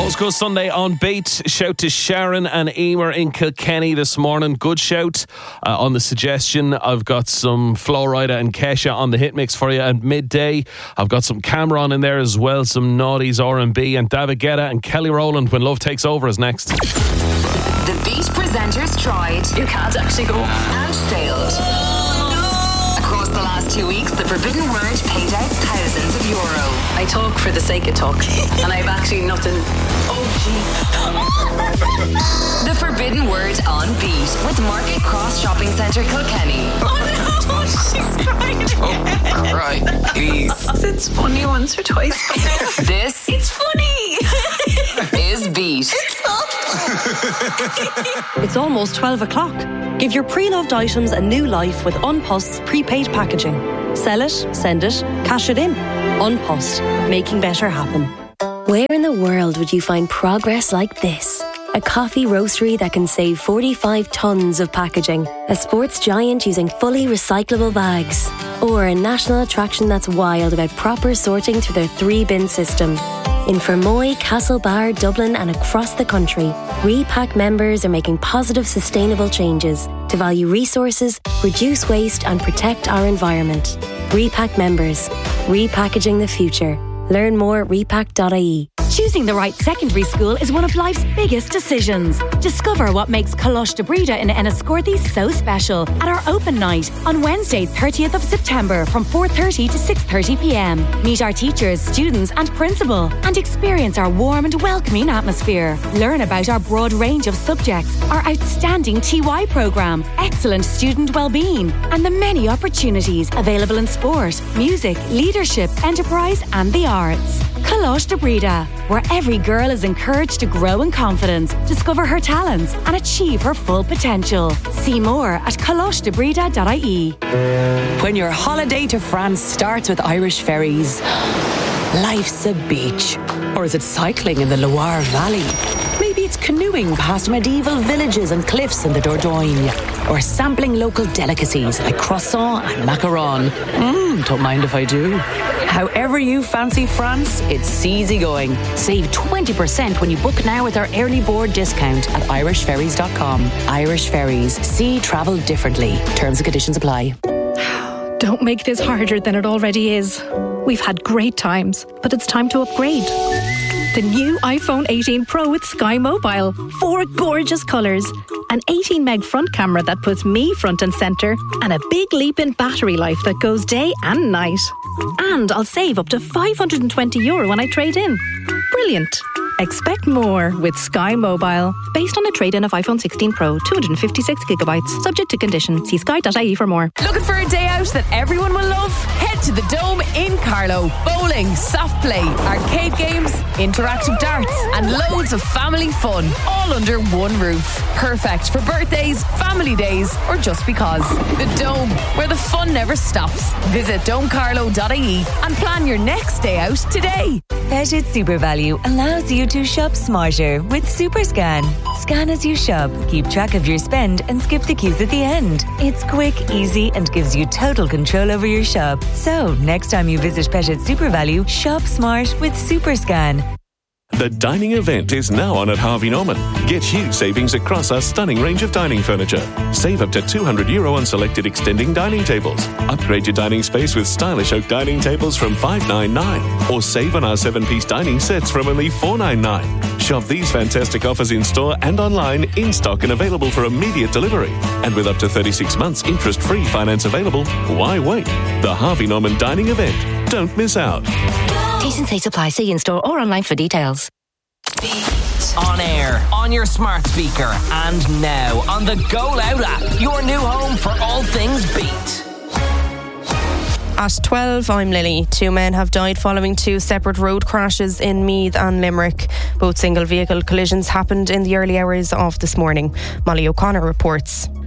Postcode Sunday on Beat. Shout to Sharon and Emer in Kilkenny this morning. Good shout on the suggestion. I've got some Flo Rida and Kesha on the hit mix for you at midday. I've got some Cameron in there as well, some Naughties R&B, and David Guetta and Kelly Rowland, When Love Takes Over, is next. The Beat presenters tried. You can't actually go. And failed. Across the last 2 weeks, the Forbidden Word paid out thousands of euro. I talk for the sake of talk, and I've actually nothing. Oh, gee. The Forbidden Word on Beat with Market Cross Shopping Centre Kilkenny. Oh no, she's crying. Oh, cry, please. It's funny once or twice. This It's funny. is Beat. It's almost 12 o'clock. Give your pre-loved items a new life with Unpost's prepaid packaging. Sell it, send it, cash it in. Unpost, making better happen. Where in the world would you find progress like this? A coffee roastery that can save 45 tonnes of packaging. A sports giant using fully recyclable bags. Or a national attraction that's wild about proper sorting through their 3-bin system. In Fermoy, Castlebar, Dublin and across the country, Repack members are making positive, sustainable changes to value resources, reduce waste and protect our environment. Repack members. Repackaging the future. Learn more at repack.ie. Choosing the right secondary school is one of life's biggest decisions. Discover what makes Coláiste Breda in Enniscorthy so special at our open night on Wednesday, 30th of September from 4:30 to 6:30 p.m. Meet our teachers, students and principal and experience our warm and welcoming atmosphere. Learn about our broad range of subjects, our outstanding TY programme, excellent student well-being and the many opportunities available in sport, music, leadership, enterprise and the arts. Coláiste Breda, where every girl is encouraged to grow in confidence, discover her talents and achieve her full potential. See more at coláistebreda.ie. When your holiday to France starts with Irish ferries, life's a beach. Or is it cycling in the Loire Valley? Maybe it's canoeing past medieval villages and cliffs in the Dordogne. Or sampling local delicacies like croissant and macaron. Don't mind if I do. However you fancy France, it's easy going. Save 20% when you book now with our early board discount at irishferries.com. Irish Ferries. See travel differently. Terms and conditions apply. Don't make this harder than it already is. We've had great times, but it's time to upgrade. The new iPhone 18 Pro with Sky Mobile. 4 gorgeous colours. An 18 meg front camera that puts me front and centre. And a big leap in battery life that goes day and night. And I'll save up to €520 when I trade in. Brilliant. Expect more with Sky Mobile. Based on a trade-in of iPhone 16 Pro, 256GB. Subject to condition. See sky.ie for more. Looking for a day out that everyone will love? Head to the Dome in Carlow. Bowling, soft play, arcade games, interactive darts and loads of family fun. All under one roof. Perfect for birthdays, family days or just because. The Dome, where the fun never stops. Visit domecarlow.ie and plan your next day out today. Pettit Super Value allows you to shop smarter with SuperScan. Scan as you shop, keep track of your spend and skip the queues at the end. It's quick, easy and gives you total control over your shop. So, next time you visit Pettit Super Value, shop smart with SuperScan. The dining event is now on at Harvey Norman. Get huge savings across our stunning range of dining furniture. Save up to €200 on selected extending dining tables. Upgrade your dining space with stylish oak dining tables from $599. Or save on our 7-piece dining sets from only $499. Shop these fantastic offers in store and online, in stock and available for immediate delivery. And with up to 36 months interest-free finance available, why wait? The Harvey Norman dining event. Don't miss out. T&C supply. See in store or online for details. On air, on your smart speaker, and now on the Go Loud app, your new home for all things Beat. At 12, I'm Lily. 2 men have died following 2 separate road crashes in Meath and Limerick. Both single vehicle collisions happened in the early hours of this morning. Molly O'Connor reports.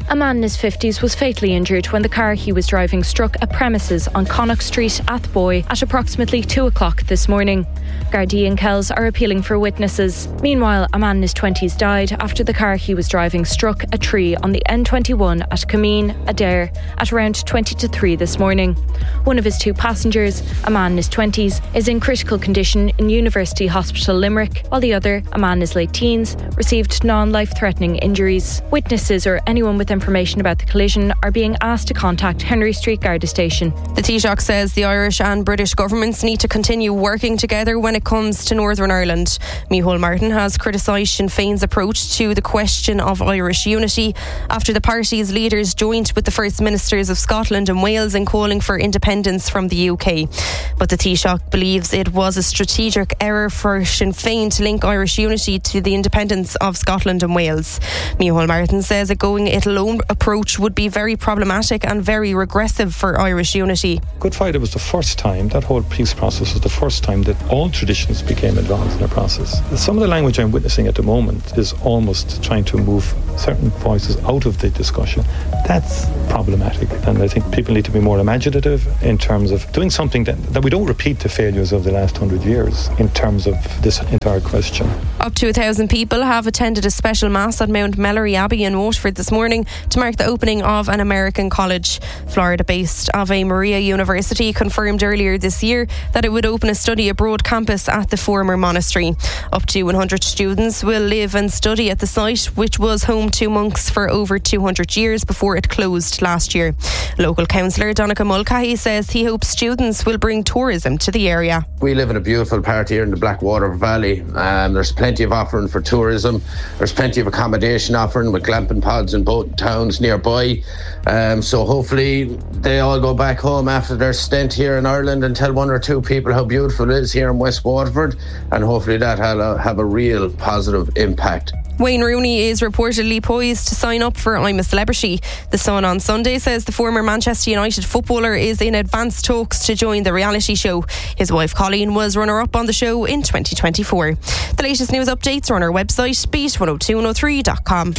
A man in his 50s was fatally injured when the car he was driving struck a premises on Connacht Street, Athboy, at approximately 2 o'clock this morning. Gardaí and Kells are appealing for witnesses. Meanwhile, a man in his 20s died after the car he was driving struck a tree on the N21 at Cameen, Adair, at around 20 to 3 this morning. One of his 2 passengers, a man in his 20s, is in critical condition in University Hospital Limerick, while the other, a man in his late teens, received non-life-threatening injuries. Witnesses or anyone with information about the collision are being asked to contact Henry Street Garda Station. The Taoiseach says the Irish and British governments need to continue working together when it comes to Northern Ireland. Micheál Martin has criticised Sinn Féin's approach to the question of Irish unity after the party's leaders joined with the First Ministers of Scotland and Wales in calling for independence from the UK. But the Taoiseach believes it was a strategic error for Sinn Féin to link Irish unity to the independence of Scotland and Wales. Micheál Martin says a going it alone approach would be very problematic and very regressive for Irish unity. Good Friday was the first time, that whole peace process was the first time that all traditions became involved in the process. Some of the language I'm witnessing at the moment is almost trying to move certain voices out of the discussion. That's problematic, and I think people need to be more imaginative in terms of doing something that we don't repeat the failures of the last 100 years in terms of this entire question. Up to 1,000 people have attended a special mass at Mount Melleray Abbey in Waterford this morning to mark the opening of an American college. Florida-based Ave Maria University confirmed earlier this year that it would open a study abroad campus at the former monastery. Up to 100 students will live and study at the site, which was home to monks for over 200 years before it closed last year. Local councillor Donncha Mulcahy says he hopes students will bring tourism to the area. We live in a beautiful part here in the Blackwater Valley. There's plenty of offering for tourism. There's plenty of accommodation offering with glamping pods in both towns nearby. So hopefully they all go back home after their stint here in Ireland and tell 1 or 2 people how beautiful it is here in West Waterford, and hopefully that have a real positive impact. Wayne Rooney is reportedly poised to sign up for I'm a Celebrity. The Sun on Sunday says the former Manchester United footballer is in advanced talks to join the reality show. His wife Colleen was runner-up on the show in 2024. The latest news updates are on our website, beat102103.com.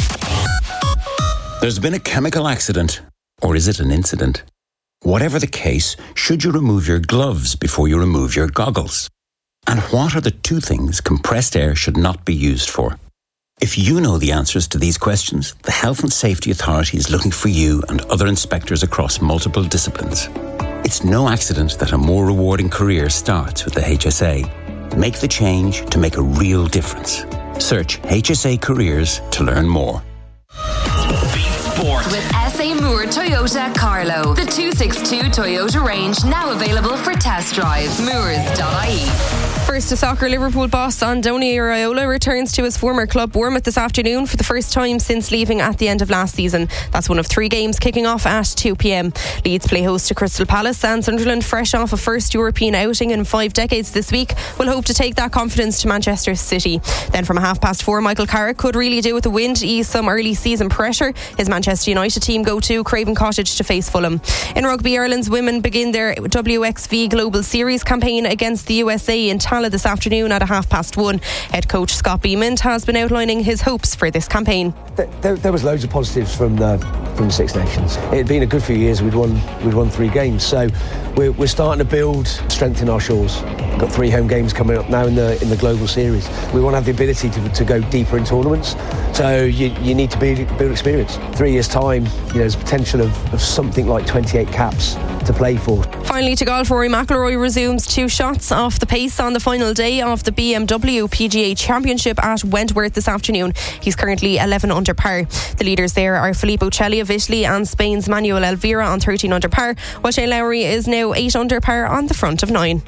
There's been a chemical accident. Or is it an incident? Whatever the case, should you remove your gloves before you remove your goggles? And what are the 2 things compressed air should not be used for? If you know the answers to these questions, the Health and Safety Authority is looking for you and other inspectors across multiple disciplines. It's no accident that a more rewarding career starts with the HSA. Make the change to make a real difference. Search HSA Careers to learn more. Sport. With SA Moore Toyota Carlow. The 262 Toyota range now available for test drive. Moores.ie. First to soccer, Liverpool boss Andoni Iraola returns to his former club Bournemouth this afternoon for the first time since leaving at the end of last season. That's one of 3 games kicking off at 2 p.m. Leeds play host to Crystal Palace, and Sunderland, fresh off a first European outing in 5 decades this week, will hope to take that confidence to Manchester City. Then from 4:30, Michael Carrick could really do with a win to ease some early season pressure. His Manchester United team go to Craven Cottage to face Fulham. In rugby, Ireland's women begin their WXV Global Series campaign against the USA in Tala this afternoon at 1:30. Head coach Scott Beamont has been outlining his hopes for this campaign. There was loads of positives from the Six Nations. It had been a good few years. We'd won 3 games, so we're starting to build strength in our shores. We've got 3 home games coming up now in the Global Series. We want to have the ability to go deeper in tournaments, so you need to build experience. 3 years time, there's potential of something like 28 caps to play for. Finally to golf, Rory McIlroy resumes 2 shots off the pace on the final day of the BMW PGA Championship at Wentworth this afternoon. He's currently 11 under par. The leaders there are Filippo Celli of Italy and Spain's Manuel Elvira on 13 under par, while Shane Lowry is now 8 under par on the front of 9.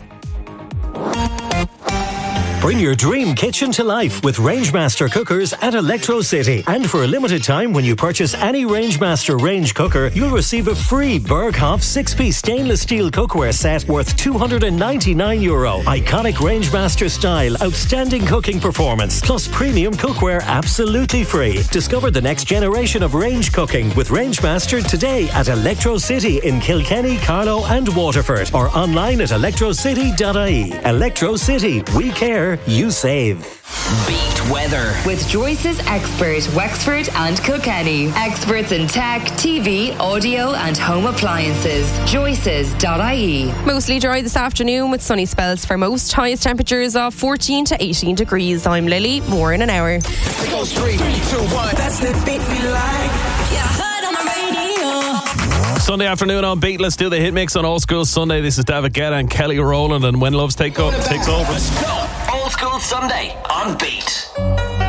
Bring your dream kitchen to life with Rangemaster cookers at Electro City. And for a limited time, when you purchase any Rangemaster range cooker, you'll receive a free Berghoff 6-piece stainless steel cookware set worth €299. Iconic Rangemaster style, outstanding cooking performance, plus premium cookware absolutely free. Discover the next generation of range cooking with Rangemaster today at Electro City in Kilkenny, Carlow and Waterford, or online at electrocity.ie. Electro City, we care. Weather, you save. Beat weather. With Joyce's expert Wexford and Kilkenny. Experts in tech, TV, audio and home appliances. Joyces.ie. Mostly dry this afternoon with sunny spells for most. Highest temperatures of 14 to 18 degrees. I'm Lily. More in an hour. It goes 3, 2, 1. That's the beat we like. Sunday afternoon on Beat. Let's do the hit mix on Old School Sunday. This is David Guetta and Kelly Rowland, and When Loves Takes Over. Let's go. Old School Sunday on Beat.